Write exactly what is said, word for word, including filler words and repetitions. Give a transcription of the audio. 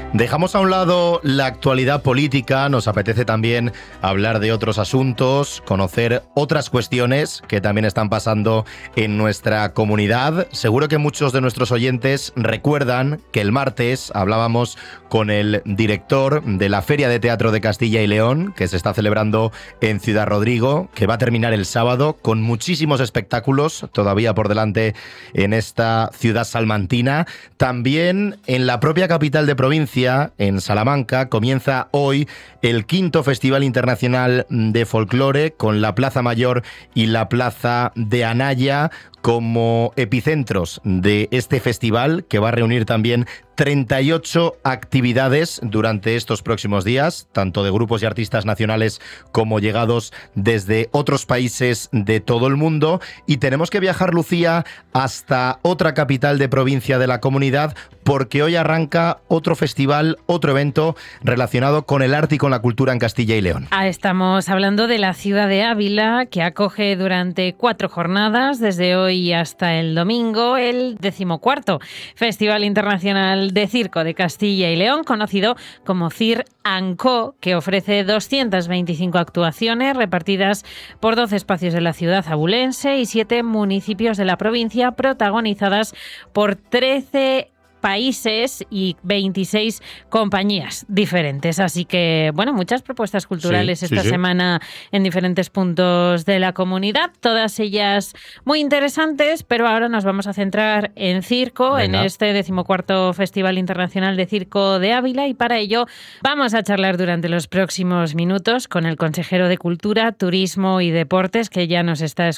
Dejamos a un lado la actualidad política, nos apetece también hablar de otros asuntos, conocer otras cuestiones que también están pasando en nuestra comunidad. Seguro que muchos de nuestros oyentes recuerdan que el martes hablábamos con el director de la Feria de Teatro de Castilla y León, que se está celebrando en Ciudad Rodrigo, que va a terminar el sábado con muchísimos espectáculos todavía por delante en esta ciudad salmantina. También en la propia capital de provincia, en Salamanca, comienza hoy el quinto Festival Internacional de Folclore, con la Plaza Mayor y la Plaza de Anaya como epicentros de este festival, que va a reunir también treinta y ocho actividades durante estos próximos días, tanto de grupos y artistas nacionales como llegados desde otros países de todo el mundo. Y tenemos que viajar, Lucía, hasta otra capital de provincia de la comunidad, porque hoy arranca otro festival, otro evento relacionado con el arte y con la cultura en Castilla y León. Ah, estamos hablando de la ciudad de Ávila, que acoge durante cuatro jornadas, desde hoy hasta el domingo, el decimocuarto Festival Internacional de Circo de Castilla y León, conocido como CIR ANCO, que ofrece doscientas veinticinco actuaciones repartidas por doce espacios de la ciudad abulense y siete municipios de la provincia, protagonizadas por trece países y veintiséis compañías diferentes. Así que, bueno, muchas propuestas culturales sí, esta sí, sí. semana en diferentes puntos de la comunidad, todas ellas muy interesantes, pero ahora nos vamos a centrar en circo, Venga. en este decimocuarto Festival Internacional de Circo de Ávila, y para ello vamos a charlar durante los próximos minutos con el consejero de Cultura, Turismo y Deportes, que ya nos está escuchando